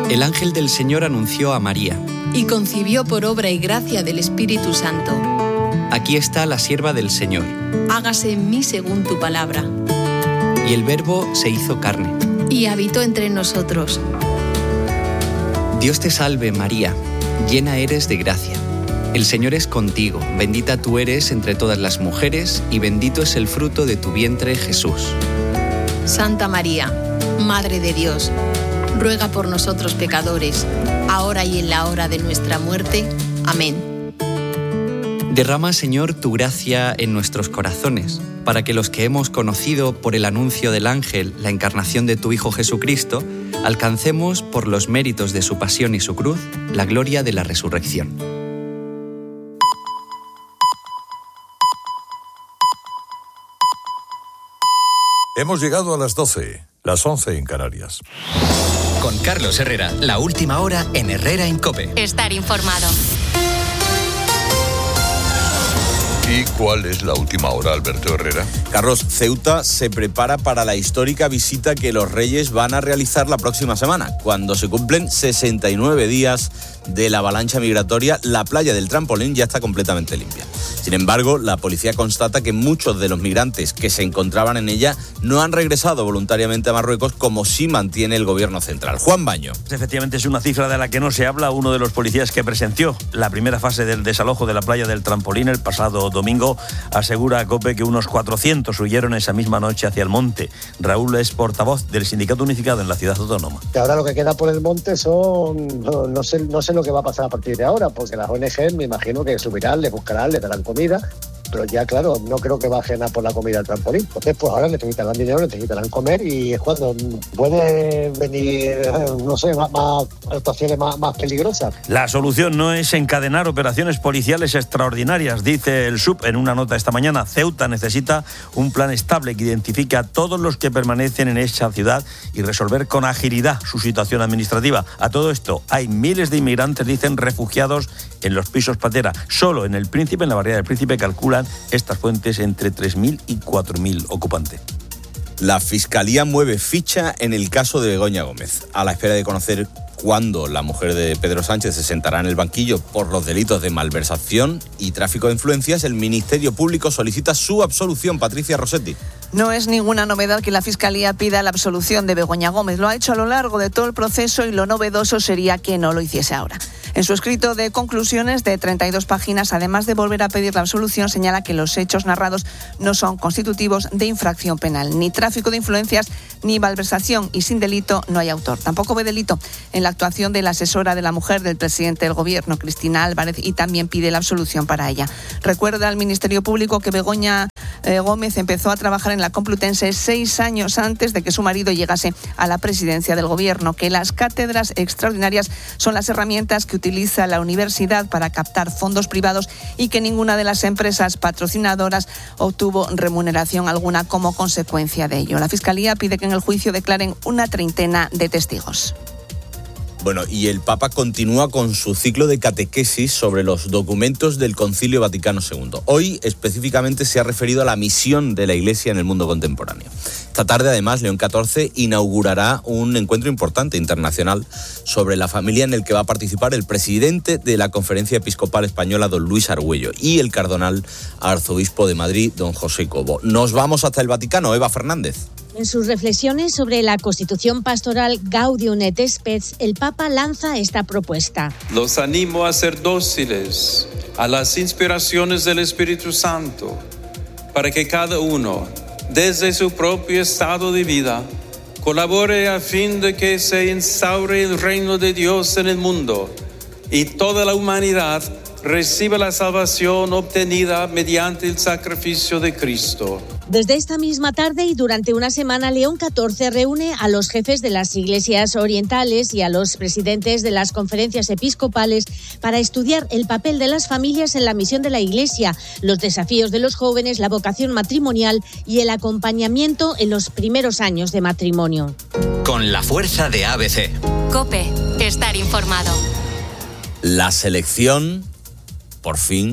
El ángel del Señor anunció a María. Y concibió por obra y gracia del Espíritu Santo. Aquí está la sierva del Señor. Hágase en mí según tu palabra. Y el Verbo se hizo carne. Y habitó entre nosotros. Dios te salve, María, llena eres de gracia. El Señor es contigo, bendita tú eres entre todas las mujeres, y bendito es el fruto de tu vientre, Jesús. Santa María, Madre de Dios, ruega por nosotros pecadores, ahora y en la hora de nuestra muerte. Amén. Derrama, Señor, tu gracia en nuestros corazones, para que los que hemos conocido por el anuncio del ángel la encarnación de tu Hijo Jesucristo, alcancemos, por los méritos de su pasión y su cruz, la gloria de la resurrección. Hemos llegado a las 12, las 11 en Canarias. Con Carlos Herrera, la última hora en Herrera en COPE. Estar informado. ¿Y cuál es la última hora, Alberto Herrera? Carlos, Ceuta se prepara para la histórica visita que los Reyes van a realizar la próxima semana. Cuando se cumplen 69 días de la avalancha migratoria, la playa del Trampolín ya está completamente limpia. Sin embargo, la policía constata que muchos de los migrantes que se encontraban en ella no han regresado voluntariamente a Marruecos, como sí mantiene el gobierno central. Juan Baño. Efectivamente, es una cifra de la que no se habla. Uno de los policías que presenció la primera fase del desalojo de la playa del Trampolín el pasado domingo asegura a COPE que unos 400 huyeron esa misma noche hacia el monte. Raúl es portavoz del sindicato unificado en la ciudad autónoma. Que ahora lo que queda por el monte son... No sé lo que va a pasar a partir de ahora, porque las ONG me imagino que subirán, les buscarán, les darán comida, pero ya claro, no creo que bajen a por la comida al trampolín. Entonces pues ahora necesitarán dinero, necesitarán comer, y es cuando puede venir, no sé, más actuaciones más peligrosas. La solución no es encadenar operaciones policiales extraordinarias, dice el SUB en una nota esta mañana. Ceuta necesita un plan estable que identifique a todos los que permanecen en esa ciudad y resolver con agilidad su situación administrativa. A todo esto hay miles de inmigrantes, dicen, refugiados en los pisos Patera. Solo en El Príncipe, en la barriada del Príncipe, calculan estas fuentes entre 3.000 y 4.000 ocupantes. La Fiscalía mueve ficha en el caso de Begoña Gómez, a la espera de conocer cuándo la mujer de Pedro Sánchez se sentará en el banquillo por los delitos de malversación y tráfico de influencias. El Ministerio Público solicita su absolución. Patricia Rossetti. No es ninguna novedad que la Fiscalía pida la absolución de Begoña Gómez. Lo ha hecho a lo largo de todo el proceso y lo novedoso sería que no lo hiciese ahora. En su escrito de conclusiones de 32 páginas, además de volver a pedir la absolución, señala que los hechos narrados no son constitutivos de infracción penal. Ni tráfico de influencias ni malversación, y sin delito no hay autor. Tampoco ve delito en la actuación de la asesora de la mujer del presidente del Gobierno, Cristina Álvarez, y también pide la absolución para ella. Recuerda al Ministerio Público que Begoña Gómez empezó a trabajar en la Complutense 6 años antes de que su marido llegase a la presidencia del Gobierno, que las cátedras extraordinarias son las herramientas que utiliza la universidad para captar fondos privados y que ninguna de las empresas patrocinadoras obtuvo remuneración alguna como consecuencia de ello. La Fiscalía pide que en el juicio declaren una treintena de testigos. Bueno, y el Papa continúa con su ciclo de catequesis sobre los documentos del Concilio Vaticano II. Hoy específicamente se ha referido a la misión de la Iglesia en el mundo contemporáneo. Esta tarde, además, León XIV inaugurará un encuentro importante internacional sobre la familia, en el que va a participar el presidente de la Conferencia Episcopal Española, don Luis Argüello, y el cardenal arzobispo de Madrid, don José Cobo. Nos vamos hasta el Vaticano. Eva Fernández. En sus reflexiones sobre la Constitución Pastoral Gaudium et Spes, el Papa lanza esta propuesta. Los animo a ser dóciles a las inspiraciones del Espíritu Santo, para que cada uno, desde su propio estado de vida, colabore a fin de que se instaure el reino de Dios en el mundo y toda la humanidad reciba la salvación obtenida mediante el sacrificio de Cristo. Desde esta misma tarde y durante una semana, León XIV reúne a los jefes de las iglesias orientales y a los presidentes de las conferencias episcopales para estudiar el papel de las familias en la misión de la Iglesia, los desafíos de los jóvenes, la vocación matrimonial y el acompañamiento en los primeros años de matrimonio. Con la fuerza de ABC. COPE. Estar informado. La selección, por fin,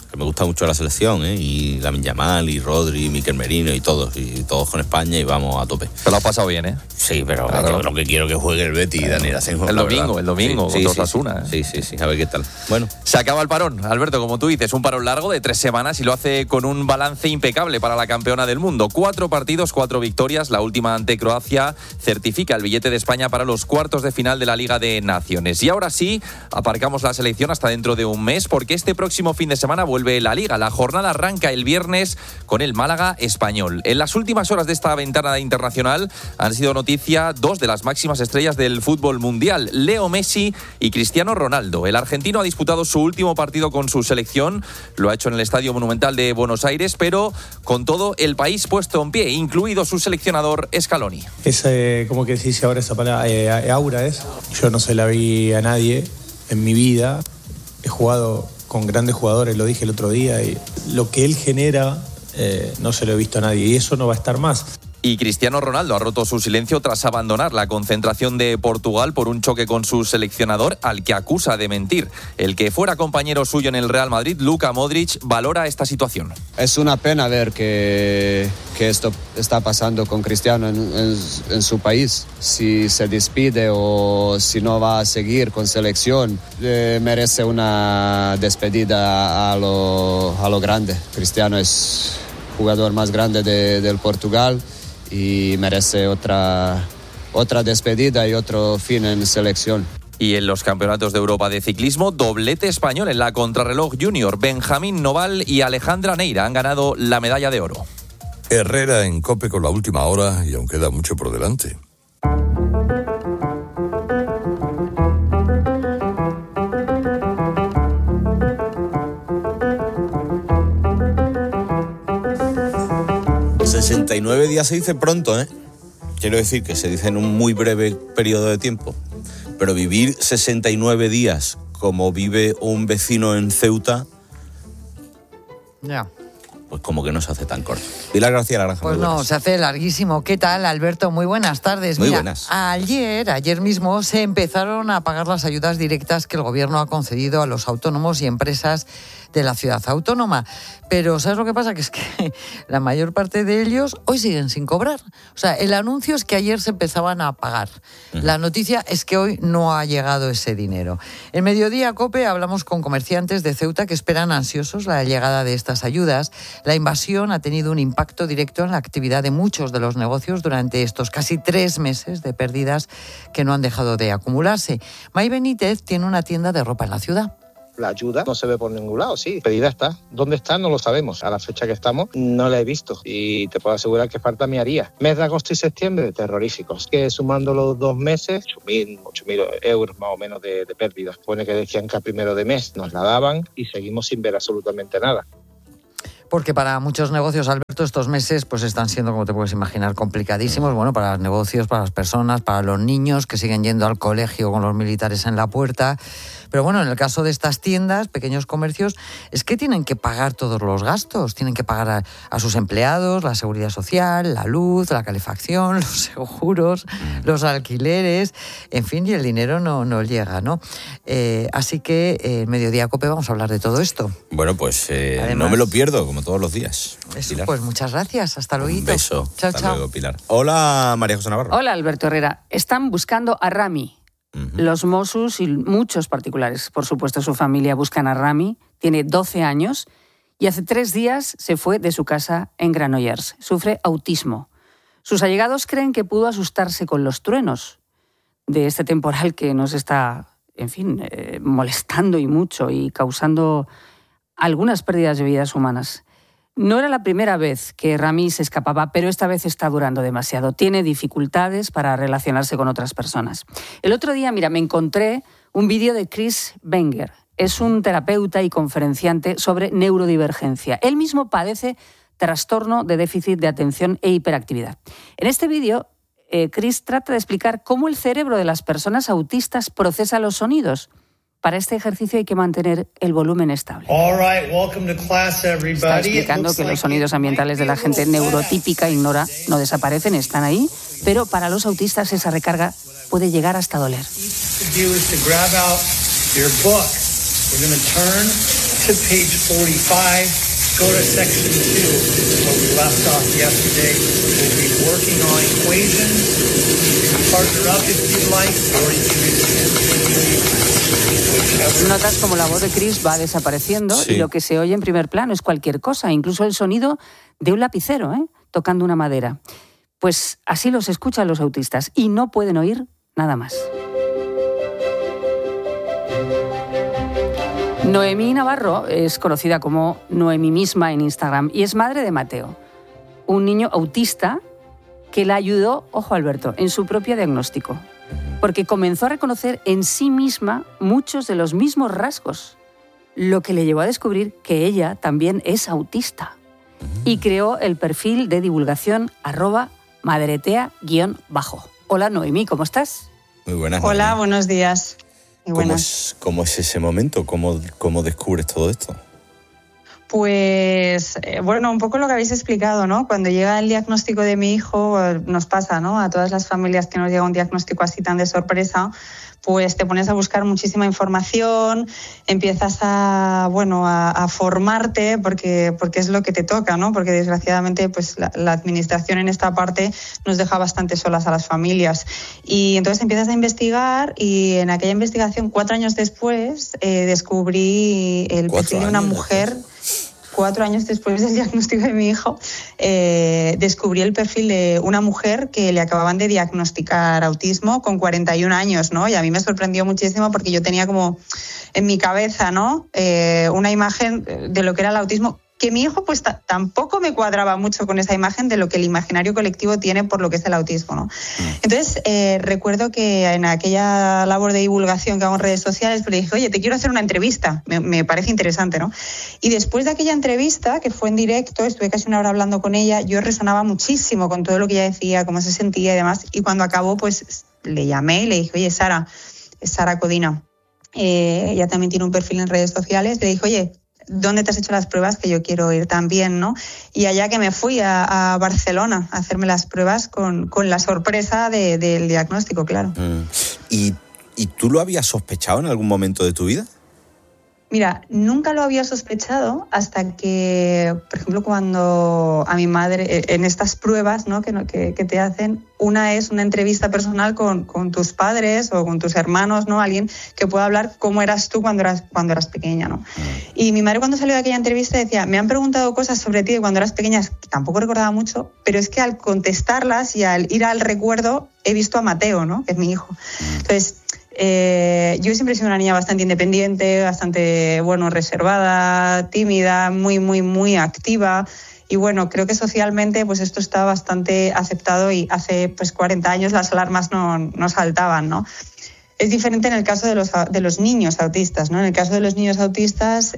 que me gusta mucho la selección, y Lamine Yamal, y Rodri, y Mikel Merino, y todos con España, y vamos a tope. Te lo has pasado bien, ¿eh? Sí, pero claro, yo lo que quiero que juegue el Betis, Daniel Asenjo. El domingo, contra Osasuna. Sí, a ver qué tal. Bueno. Se acaba el parón, Alberto, como tú dices, un parón largo de 3 semanas y lo hace con un balance impecable para la campeona del mundo. 4 partidos, 4 victorias, la última ante Croacia certifica el billete de España para los cuartos de final de la Liga de Naciones. Y ahora sí, aparcamos la selección hasta dentro de un mes, porque este próximo fin de semana vuelve la Liga. La jornada arranca el viernes con el Málaga Español. En las últimas horas de esta ventana internacional han sido noticia 2 de las máximas estrellas del fútbol mundial, Leo Messi y Cristiano Ronaldo. El argentino ha disputado su último partido con su selección, lo ha hecho en el Estadio Monumental de Buenos Aires, pero con todo el país puesto en pie, incluido su seleccionador Scaloni. Es como que se dice ahora esa palabra, aura es. Yo no se la vi a nadie en mi vida. He jugado con grandes jugadores, lo dije el otro día, y lo que él genera no se lo he visto a nadie, y eso no va a estar más. Y Cristiano Ronaldo ha roto su silencio tras abandonar la concentración de Portugal por un choque con su seleccionador, al que acusa de mentir. El que fuera compañero suyo en el Real Madrid, Luka Modric, valora esta situación. Es una pena ver que esto está pasando con Cristiano en su país. Si se despide o si no va a seguir con selección, merece una despedida a lo grande. Cristiano es jugador más grande del Portugal y merece otra despedida y otro fin en selección. Y en los campeonatos de Europa de ciclismo, doblete español en la contrarreloj junior. Benjamín Noval y Alejandra Neira han ganado la medalla de oro. Herrera en COPE con la última hora y aún queda mucho por delante. ...69 días se dice pronto, ¿eh? Quiero decir que se dice en un muy breve periodo de tiempo. Pero vivir 69 días como vive un vecino en Ceuta... Ya. Pues como que no se hace tan corto. Pilar García La Granja. Pues no, se hace larguísimo. ¿Qué tal, Alberto? Muy buenas tardes. Muy Mira, buenas. Ayer mismo se empezaron a pagar las ayudas directas que el Gobierno ha concedido a los autónomos y empresas de la ciudad autónoma. Pero ¿sabes lo que pasa? Que es que la mayor parte de ellos hoy siguen sin cobrar. O sea, el anuncio es que ayer se empezaban a pagar. La noticia es que hoy no ha llegado ese dinero. En Mediodía COPE hablamos con comerciantes de Ceuta que esperan ansiosos la llegada de estas ayudas. La invasión ha tenido un impacto directo en la actividad de muchos de los negocios durante estos casi 3 meses de pérdidas que no han dejado de acumularse. May Benítez tiene una tienda de ropa en la ciudad. La ayuda no se ve por ningún lado, sí. Pedida está. ¿Dónde está? No lo sabemos. A la fecha que estamos no la he visto. Y te puedo asegurar que falta mi haría. Mes de agosto y septiembre, terroríficos. Que sumando los 2 meses, 8.000 euros más o menos de pérdidas. Pone que decían que a primero de mes nos la daban y seguimos sin ver absolutamente nada. Porque para muchos negocios, Alberto, estos meses pues están siendo, como te puedes imaginar, complicadísimos. Bueno, para los negocios, para las personas, para los niños que siguen yendo al colegio con los militares en la puerta. Pero bueno, en el caso de estas tiendas, pequeños comercios, es que tienen que pagar todos los gastos. Tienen que pagar a sus empleados, la seguridad social, la luz, la calefacción, los seguros, los alquileres, en fin, y el dinero no llega, ¿no? Así que en Mediodía COPE vamos a hablar de todo esto. Bueno, pues además, no me lo pierdo, como todos los días. Eso, pues muchas gracias. Hasta luego. Un beso. Chao, Hasta chao. luego, Pilar. Hola, María José Navarro. Hola, Alberto Herrera. Están buscando a Rami. Los Mossos y muchos particulares, por supuesto su familia, buscan a Rami. Tiene 12 años y hace 3 días se fue de su casa en Granollers. Sufre autismo. Sus allegados creen que pudo asustarse con los truenos de este temporal que nos está, en fin, molestando y mucho y causando algunas pérdidas de vidas humanas. No era la primera vez que Rami se escapaba, pero esta vez está durando demasiado. Tiene dificultades para relacionarse con otras personas. El otro día, mira, me encontré un vídeo de Chris Wenger. Es un terapeuta y conferenciante sobre neurodivergencia. Él mismo padece trastorno de déficit de atención e hiperactividad. En este vídeo, Chris trata de explicar cómo el cerebro de las personas autistas procesa los sonidos. Para este ejercicio hay que mantener el volumen estable. Está explicando que los sonidos ambientales de la gente neurotípica ignora no desaparecen, están ahí, pero para los autistas esa recarga puede llegar to page 45, go to section 2, where we left off yesterday. We'll be working on equations. You can partner up if you'd like, or you can Notas como la voz de Chris va desapareciendo Sí. y lo que se oye en primer plano es cualquier cosa, incluso el sonido de un lapicero, tocando una madera. Pues así los escuchan los autistas y no pueden oír nada más. Noemí Navarro es conocida como Noemí misma en Instagram y es madre de Mateo, un niño autista que la ayudó, ojo Alberto, en su propio diagnóstico, porque comenzó a reconocer en sí misma muchos de los mismos rasgos, lo que le llevó a descubrir que ella también es autista y creó el perfil de divulgación @madretea_. Hola Noemí, ¿cómo estás? Muy buenas. Hola, Noemí. buenos días. Muy buenas. ¿Cómo es ese momento? ¿Cómo descubres todo esto? Pues, bueno, un poco lo que habéis explicado, ¿no? Cuando llega el diagnóstico de mi hijo, nos pasa, ¿no? A todas las familias que nos llega un diagnóstico así tan de sorpresa, pues te pones a buscar muchísima información, empiezas a formarte porque es lo que te toca, ¿no? Porque desgraciadamente pues la administración en esta parte nos deja bastante solas a las familias. Y entonces empiezas a investigar y en aquella investigación, 4 años después, descubrí el perfil de una mujer. 4 años después del diagnóstico de mi hijo, descubrí el perfil de una mujer que le acababan de diagnosticar autismo con 41 años, ¿no? Y a mí me sorprendió muchísimo porque yo tenía como en mi cabeza, ¿no? Una imagen de lo que era el autismo, que mi hijo pues tampoco me cuadraba mucho con esa imagen de lo que el imaginario colectivo tiene por lo que es el autismo, ¿no? Entonces, recuerdo que en aquella labor de divulgación que hago en redes sociales, pues le dije, oye, te quiero hacer una entrevista, me parece interesante, ¿no? Y después de aquella entrevista, que fue en directo, estuve casi 1 hora hablando con ella, yo resonaba muchísimo con todo lo que ella decía, cómo se sentía y demás, y cuando acabó, pues le llamé y le dije, oye, es Sara Codina, ella también tiene un perfil en redes sociales, le dije, oye, ¿dónde te has hecho las pruebas? Que yo quiero ir también, ¿no? Y allá que me fui a Barcelona a hacerme las pruebas con la sorpresa del diagnóstico, claro. ¿Y tú lo habías sospechado en algún momento de tu vida? Mira, nunca lo había sospechado hasta que, por ejemplo, cuando a mi madre, en estas pruebas, ¿no? que te hacen, una es una entrevista personal con tus padres o con tus hermanos, ¿no? Alguien que pueda hablar cómo eras tú cuando eras pequeña, ¿no? Y mi madre cuando salió de aquella entrevista decía, me han preguntado cosas sobre ti de cuando eras pequeña, que tampoco recordaba mucho, pero es que al contestarlas y al ir al recuerdo he visto a Mateo, ¿no? Que es mi hijo. Entonces, yo siempre he sido una niña bastante independiente, bastante, reservada, tímida, muy, muy, muy activa. Y bueno, creo que socialmente pues esto está bastante aceptado y hace pues 40 años las alarmas no saltaban, ¿no? Es diferente en el caso de los niños autistas, ¿no? En el caso de los niños autistas,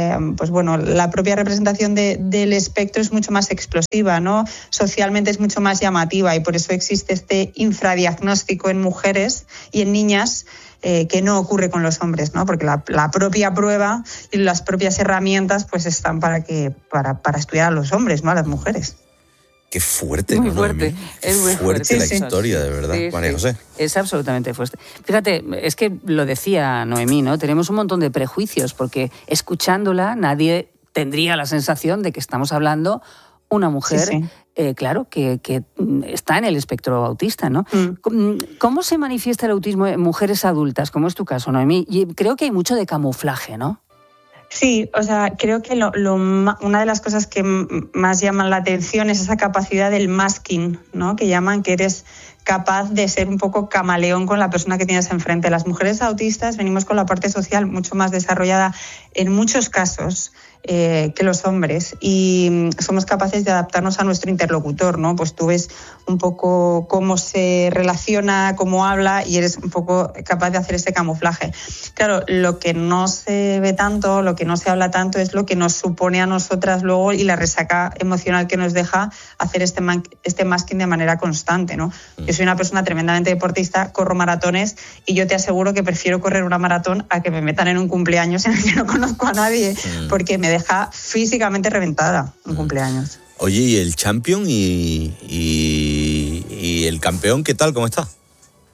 la propia representación del espectro es mucho más explosiva, ¿no? Socialmente es mucho más llamativa y por eso existe este infradiagnóstico en mujeres y en niñas que no ocurre con los hombres, ¿no? Porque la propia prueba y las propias herramientas pues están para estudiar a los hombres, no a las mujeres. Qué fuerte, muy ¿no? fuerte, es muy fuerte la historia, de verdad, María José. Es absolutamente fuerte. Fíjate, es que lo decía Noemí, ¿no? Tenemos un montón de prejuicios porque escuchándola nadie tendría la sensación de que estamos hablando una mujer, claro, que está en el espectro autista, ¿no? ¿Cómo se manifiesta el autismo en mujeres adultas, como es tu caso, Noemí? Y creo que hay mucho de camuflaje, ¿no? Sí, o sea, creo que una de las cosas que más llaman la atención es esa capacidad del masking, ¿no? Que llaman que eres capaz de ser un poco camaleón con la persona que tienes enfrente. Las mujeres autistas venimos con la parte social mucho más desarrollada en muchos casos que los hombres y somos capaces de adaptarnos a nuestro interlocutor, ¿no? Pues tú ves un poco cómo se relaciona, cómo habla y eres un poco capaz de hacer ese camuflaje. Claro, lo que no se ve tanto, lo que no se habla tanto es lo que nos supone a nosotras luego y la resaca emocional que nos deja hacer este masking de manera constante, ¿no? Yo soy una persona tremendamente deportista, corro maratones y yo te aseguro que prefiero correr una maratón a que me metan en un cumpleaños en el que no conozco a nadie porque me deja físicamente reventada un cumpleaños. Oye, ¿y el champion y el campeón qué tal? ¿Cómo está?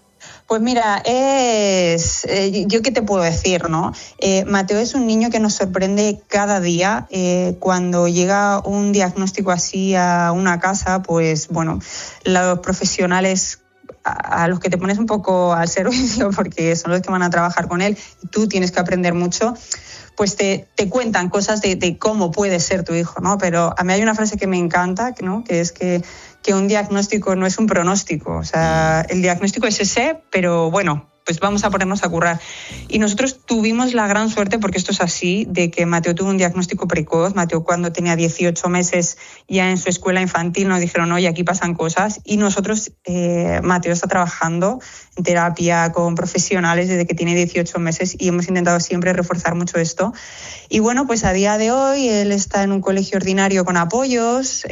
Pues mira, yo qué te puedo decir, ¿no? Mateo es un niño que nos sorprende cada día. Cuando llega un diagnóstico así a una casa, pues bueno, los profesionales a los que te pones un poco al servicio, porque son los que van a trabajar con él, y tú tienes que aprender mucho, pues te cuentan cosas de cómo puede ser tu hijo, ¿no? Pero a mí hay una frase que me encanta, ¿no? Que es que un diagnóstico no es un pronóstico. O sea, el diagnóstico es ese, pero bueno, pues vamos a ponernos a currar. Y nosotros tuvimos la gran suerte, porque esto es así, de que Mateo tuvo un diagnóstico precoz. Mateo, cuando tenía 18 meses, ya en su escuela infantil nos dijeron, oye, aquí pasan cosas. Y nosotros, Mateo está trabajando en terapia con profesionales desde que tiene 18 meses y hemos intentado siempre reforzar mucho esto. Y bueno, pues a día de hoy él está en un colegio ordinario con apoyos.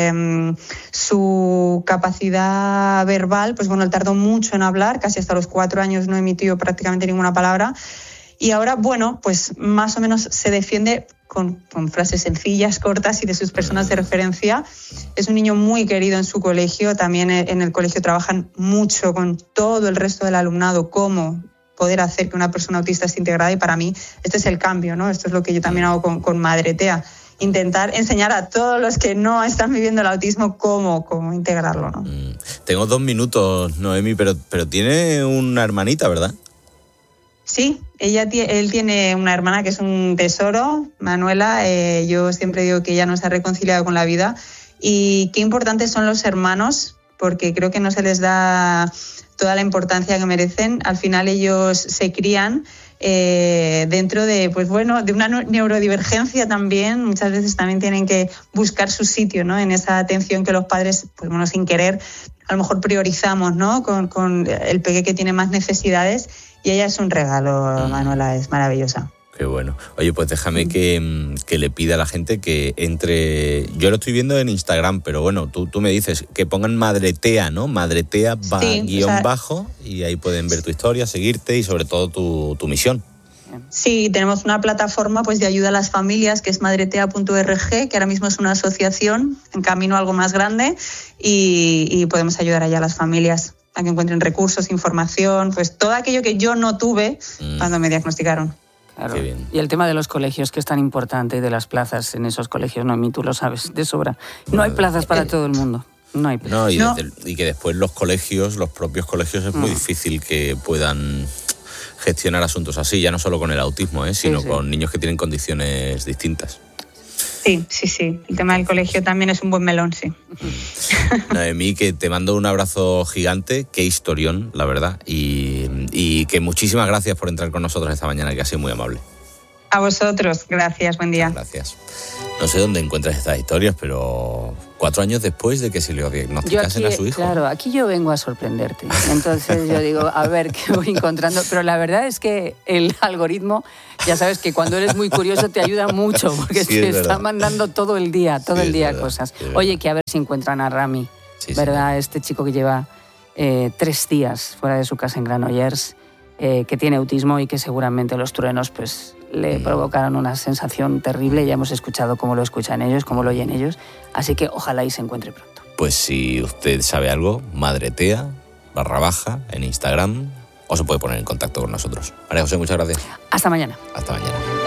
Su capacidad verbal, pues bueno, él tardó mucho en hablar, casi hasta los 4 años no emitió prácticamente ninguna palabra. Y ahora, bueno, pues más o menos se defiende con frases sencillas, cortas y de sus personas de referencia. Es un niño muy querido en su colegio. También en el colegio trabajan mucho con todo el resto del alumnado, cómo poder hacer que una persona autista esté integrada. Y para mí este es el cambio, ¿no? Esto es lo que yo también hago con Madre TEA. Intentar enseñar a todos los que no están viviendo el autismo cómo integrarlo, ¿no? Tengo 2 minutos, Noemi, pero tiene una hermanita, ¿verdad? Sí, él tiene una hermana que es un tesoro, Manuela. Yo siempre digo que ella nos ha reconciliado con la vida, y qué importantes son los hermanos, porque creo que no se les da toda la importancia que merecen. Al final ellos se crían dentro de, pues bueno, de una neurodivergencia también. Muchas veces también tienen que buscar su sitio, ¿no? En esa atención que los padres, pues bueno, sin querer, a lo mejor priorizamos, ¿no? Con el peque que tiene más necesidades. Y ella es un regalo, Manuela, es maravillosa. Qué bueno. Oye, pues déjame que le pida a la gente que entre... Yo lo estoy viendo en Instagram, pero bueno, tú me dices que pongan Madre TEA, ¿no? Madre TEA _, y ahí pueden ver tu historia, seguirte y sobre todo tu misión. Sí, tenemos una plataforma pues de ayuda a las familias que es madretea.org, que ahora mismo es una asociación en camino a algo más grande, y podemos ayudar allá a las familias a que encuentren recursos, información, pues todo aquello que yo no tuve cuando me diagnosticaron. Claro. Qué bien. Y el tema de los colegios, que es tan importante, de las plazas en esos colegios, Noemí, tú lo sabes de sobra. No hay plazas para todo el mundo. No hay plazas. Y que después los propios colegios, es muy difícil que puedan gestionar asuntos así, ya no solo con el autismo, sino con niños que tienen condiciones distintas. Sí. El tema del colegio también es un buen melón, sí. Noemí, que te mando un abrazo gigante, qué historión, la verdad, y que muchísimas gracias por entrar con nosotros esta mañana, que ha sido muy amable. A vosotros, gracias, buen día. Gracias. No sé dónde encuentras estas historias, pero 4 años después de que se le diagnosticasen a su hijo. Claro, aquí yo vengo a sorprenderte. Entonces yo digo, a ver qué voy encontrando. Pero la verdad es que el algoritmo, ya sabes que cuando eres muy curioso te ayuda mucho, porque te está mandando todo el día cosas. Oye, que a ver si encuentran a Rami, ¿verdad? Sí. Este chico que lleva 3 días fuera de su casa en Granollers, que tiene autismo y que seguramente los truenos pues le provocaron una sensación terrible. Ya hemos escuchado cómo lo escuchan ellos, cómo lo oyen ellos, así que ojalá y se encuentre pronto. Pues si usted sabe algo, Madre TEA _ en Instagram, o se puede poner en contacto con nosotros. María José, muchas gracias. Hasta mañana. Hasta mañana.